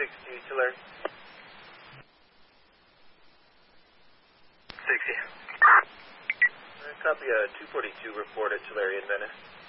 Tulare. 60. Copy a 242 report at Tulare in Venice.